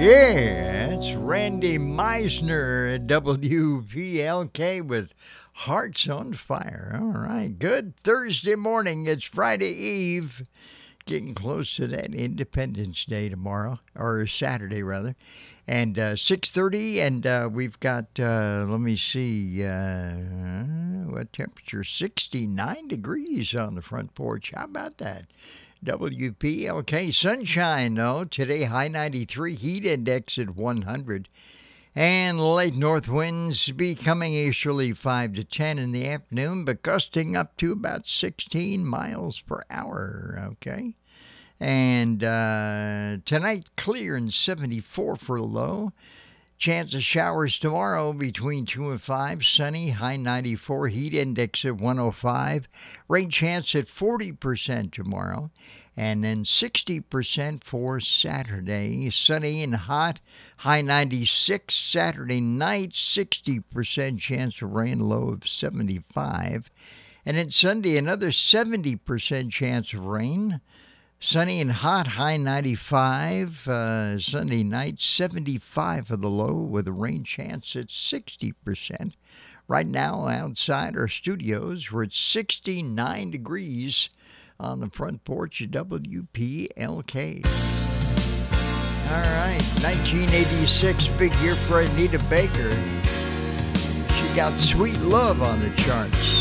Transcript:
Yeah, it's Randy Meisner at WPLK with Hearts on Fire. All right, good Thursday morning. It's Friday Eve, getting close to that Independence Day tomorrow, or Saturday rather, and 6:30, and we've got let me see what temperature, 69 degrees on the front porch. How about that? WPLK sunshine, though. Today, high 93, heat index at 100. And late north winds becoming easterly 5 to 10 in the afternoon, but gusting up to about 16 miles per hour. Okay. And tonight, clear and 74 for the low. Chance of showers tomorrow between 2 and 5. Sunny, high 94, heat index at 105. Rain chance at 40% tomorrow. And then 60% for Saturday. Sunny and hot, high 96. Saturday night, 60% chance of rain, low of 75. And then Sunday, another 70% chance of rain. Sunny and hot, high 95. Sunday night, 75 for the low with a rain chance at 60%. Right now, outside our studios, we're at 69 degrees on the front porch of WPLK. All right, 1986, big year for Anita Baker. She got Sweet Love on the charts.